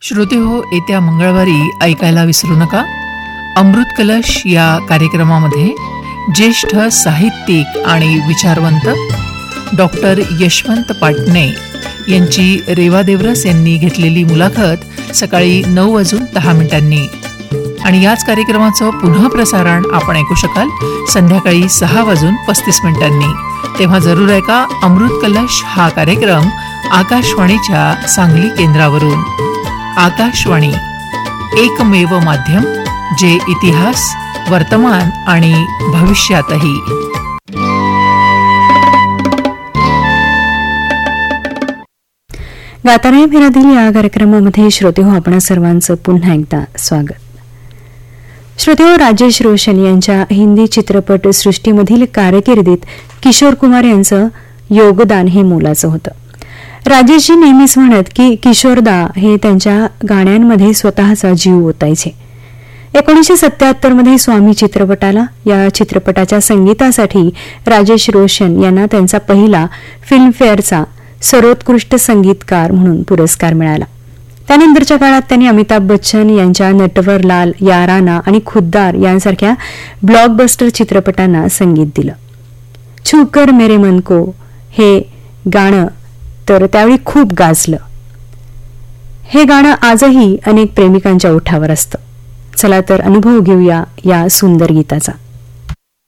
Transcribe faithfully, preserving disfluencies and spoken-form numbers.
श्रोतेहो, येत्या मंगळवारी ऐकायला विसरू नका अमृत कलश या कार्यक्रमामध्ये ज्येष्ठ साहित्यिक आणि विचारवंत डॉक्टर यशवंत पाटणे यांची रेवा देवरस यांनी घेतलेली मुलाखत सकाळी नऊ वाजून दहा मिनिटांनी. आणि याच कार्यक्रमाचं पुनः प्रसारण आपण ऐकू शकाल संध्याकाळी सहा वाजून पस्तीस मिनिटांनी. तेव्हा जरूर ऐका अमृत कलश हा कार्यक्रम आकाशवाणीच्या सांगली केंद्रावरून. आकाशवाणी, एकमेव माध्यम जे इतिहास, वर्तमान आणि भविष्यातही. गाताराय फेरातील या कार्यक्रमामध्ये श्रोतेहो आपणा सर्वांचं पुन्हा एकदा स्वागत. श्रोतेहो, राजेश रोशन यांच्या हिंदी चित्रपट सृष्टीमधील कारकिर्दीत किशोर कुमार यांचं योगदान हे मोलाचं होतं. राजेशजी नेहमीच म्हणत की किशोरदा हे त्यांच्या गाण्यांमध्ये स्वतःचा जीव ओतायचे. एकोणीसशे सत्याहत्तर मध्ये स्वामी चित्रपटाला या चित्रपटाच्या संगीतासाठी राजेश रोशन यांना त्यांचा पहिला फिल्मफेअरचा सर्वोत्कृष्ट संगीतकार म्हणून पुरस्कार मिळाला. त्यानंतरच्या काळात त्यांनी अमिताभ बच्चन यांच्या नटवरलाल, याराना आणि खुद्दार यांसारख्या ब्लॉकबस्टर चित्रपटांना संगीत दिलं. छूकर मेरे मन को हे गाणं तर त्यावेळी खूप गाजलं. हे गाणं आजही अनेक प्रेमिकांच्या ओठावर असतं. चला तर अनुभव घेऊया या सुंदर गीताचा.